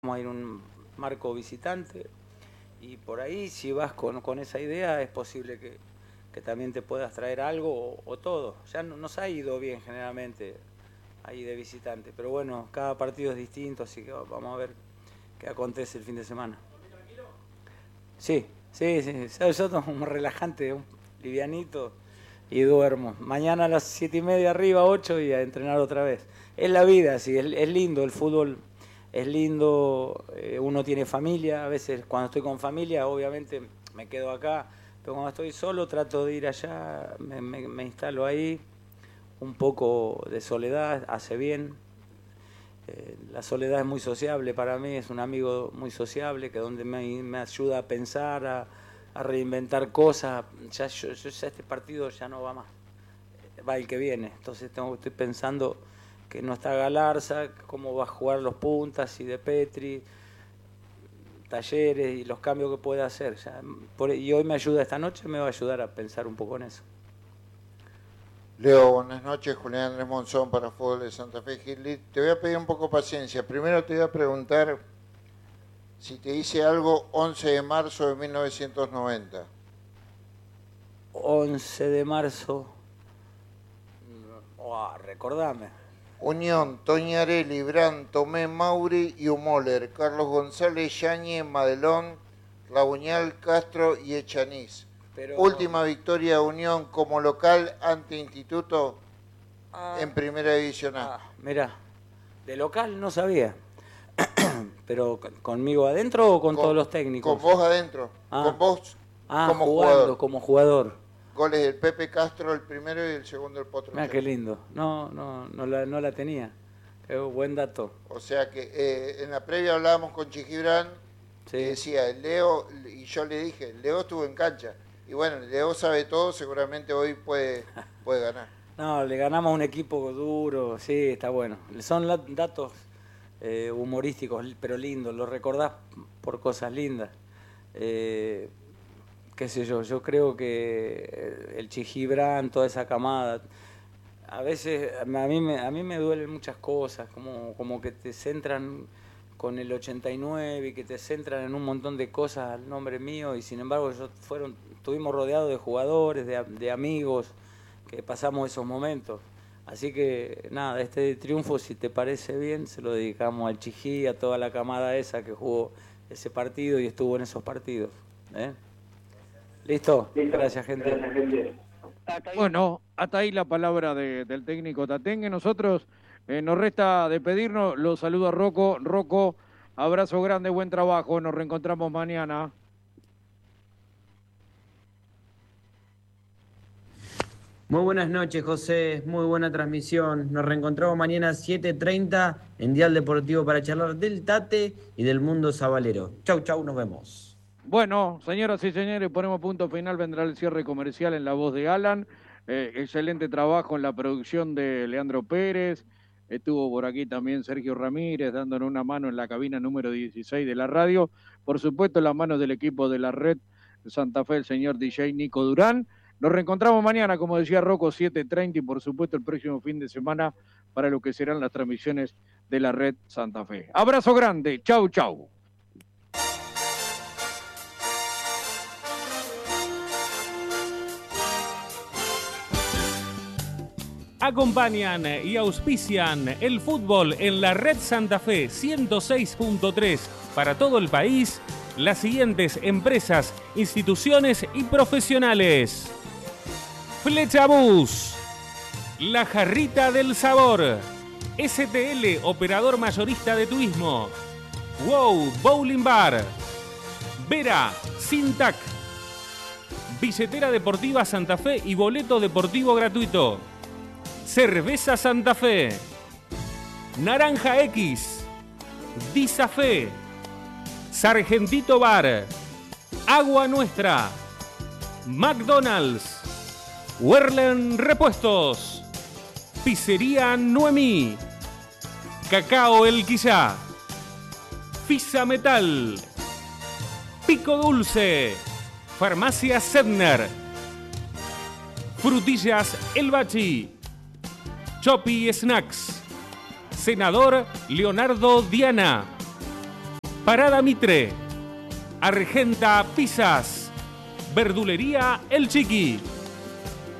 vamos a ir un marco visitante y por ahí si vas con esa idea es posible que también te puedas traer algo o todo. Ya nos ha ido bien generalmente ahí de visitante, pero bueno, cada partido es distinto, así que vamos a ver qué acontece el fin de semana. Sí, sí, sí, yo tomo un relajante, un livianito y duermo. Mañana a las 7:30 arriba, 8 y a entrenar otra vez. Es la vida, sí, es lindo el fútbol. Es lindo, uno tiene familia, a veces cuando estoy con familia obviamente me quedo acá, pero cuando estoy solo trato de ir allá, me instalo ahí, un poco de soledad, hace bien. La soledad es muy sociable para mí, es un amigo muy sociable que donde me ayuda a pensar, a reinventar cosas. Ya este partido ya no va más, va el que viene, entonces estoy pensando que no está Galarza, cómo va a jugar los puntas y de Petri, Talleres y los cambios que puede hacer. Y hoy me ayuda, esta noche me va a ayudar a pensar un poco en eso. Leo, buenas noches. Julián Andrés Monzón para Fútbol de Santa Fe Gil. Te voy a pedir un poco de paciencia. Primero te voy a preguntar si te hice algo 11 de marzo de 1990. 11 de marzo. Recordame. Unión, Toñarelli, Brand, Tomé, Mauri y Humoller. Carlos González, Yañez, Madelón, Labuñal, Castro y Echaniz. Pero... Última victoria de Unión como local ante Instituto en Primera División A. Mirá, de local no sabía. ¿Pero conmigo adentro o con todos los técnicos? Con vos adentro, con vos como jugador. Como jugador. Goles del Pepe Castro el primero y el segundo el Potro. Mira qué lindo. No la tenía. Qué buen dato. O sea que en la previa hablábamos con Chijibrán, sí. Y decía, el Leo, y yo le dije, Leo estuvo en cancha. Y bueno, Leo sabe todo, seguramente hoy puede ganar. No, le ganamos a un equipo duro, sí, está bueno. Son datos humorísticos, pero lindos, los recordás por cosas lindas. Qué sé yo creo que el Chijibrán, toda esa camada, a veces a mí me duelen muchas cosas, como que te centran con el 89 y que te centran en un montón de cosas al nombre mío y sin embargo estuvimos rodeados de jugadores, de amigos, que pasamos esos momentos. Así que nada, este triunfo, si te parece bien, se lo dedicamos al Chijí, a toda la camada esa que jugó ese partido y estuvo en esos partidos. ¿Listo? Gracias, gente. Bueno, hasta ahí la palabra del técnico Tatengue. Nosotros nos resta despedirnos. Los saludo a Rocco. Rocco, abrazo grande, buen trabajo. Nos reencontramos mañana. Muy buenas noches, José. Muy buena transmisión. Nos reencontramos mañana a 7:30 en Dial Deportivo para charlar del Tate y del mundo sabalero. Chau, chau, nos vemos. Bueno, señoras y señores, ponemos punto final. Vendrá el cierre comercial en la voz de Alan. Excelente trabajo en la producción de Leandro Pérez. Estuvo por aquí también Sergio Ramírez dándonos una mano en la cabina número 16 de la radio. Por supuesto, las manos del equipo de la red Santa Fe, el señor DJ Nico Durán. Nos reencontramos mañana, como decía Rocco, 7:30 y por supuesto el próximo fin de semana para lo que serán las transmisiones de la red Santa Fe. Abrazo grande. Chau, chau. Acompañan y auspician el fútbol en la red Santa Fe 106.3 para todo el país. Las siguientes empresas, instituciones y profesionales: Flechabús, La Jarrita del Sabor, STL, operador mayorista de turismo, Wow Bowling Bar, Vera, Sintac, Billetera Deportiva Santa Fe y boleto deportivo gratuito, Cerveza Santa Fe, Naranja X, Disafé, Sargentito Bar, Agua Nuestra, McDonald's, Werlen Repuestos, Pizzería Noemí, Cacao El Quillá, Fisa Metal, Pico Dulce, Farmacia Sedner, Frutillas El Bachi, Chopi Snacks, Senador Leonardo Diana, Parada Mitre, Argenta Pizzas, Verdulería El Chiqui.